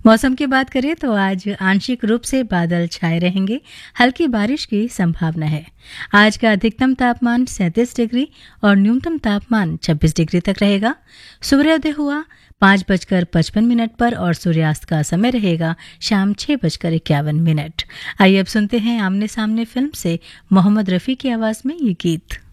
मौसम की बात करें तो आज आंशिक रूप से बादल छाए रहेंगे, हल्की बारिश की संभावना है। आज का अधिकतम तापमान 37 डिग्री और न्यूनतम तापमान 26 डिग्री तक रहेगा। सूर्योदय हुआ 5:55 पर और सूर्यास्त का समय रहेगा शाम 6:51। आइए अब सुनते हैं आमने सामने फिल्म से मोहम्मद रफ़ी की आवाज़ में ये गीत।